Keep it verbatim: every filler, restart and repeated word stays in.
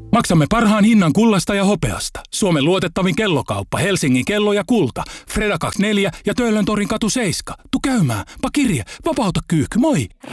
Maksamme parhaan hinnan kullasta ja hopeasta. Suomen luotettavin kellokauppa, Helsingin kello ja kulta. Freda kaksikymmentäneljä ja Töölön torin katu seitsemän. Tu käymään. Pa kirje. Vapauta kyykky. Moi!